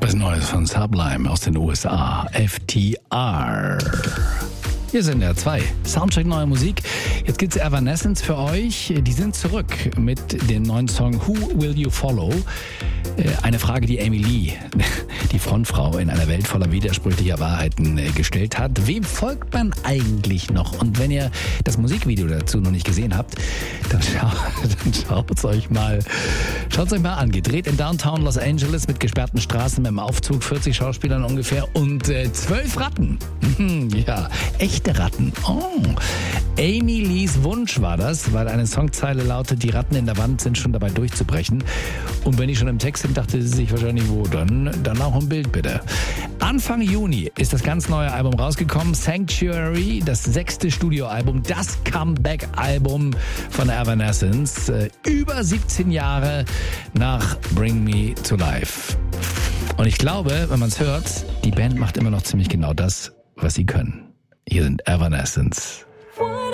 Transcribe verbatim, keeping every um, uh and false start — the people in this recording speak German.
Was Neues von Sublime aus den U S A. F T R. Wir sind ja zwei. Soundcheck neue Musik. Jetzt gibt's Evanescence für euch. Die sind zurück mit dem neuen Song Who Will You Follow? Eine Frage, die Amy Lee, die Frontfrau in einer Welt voller widersprüchlicher Wahrheiten, gestellt hat. Wem folgt man eigentlich noch? Und wenn ihr das Musikvideo dazu noch nicht gesehen habt, dann, schau, dann schaut's euch mal, schaut's euch mal an. Gedreht in Downtown Los Angeles mit gesperrten Straßen, mit dem Aufzug, vierzig Schauspielern ungefähr und äh, zwölf Ratten. Ja, echte Ratten. Oh. Amy Lees Wunsch war das, weil eine Songzeile lautet, die Ratten in der Wand sind schon dabei durchzubrechen. Und wenn die schon im Text sind, dachte sie sich wahrscheinlich, wo dann? Dann auch ein Bild bitte. Anfang Juni ist das ganz neue Album rausgekommen. Sanctuary, das sechste Studioalbum, das Comeback-Album von Evanescence. Über siebzehn Jahre nach Bring Me to Life. Und ich glaube, wenn man es hört, die Band macht immer noch ziemlich genau das, was sie können. Hier sind Evanescence.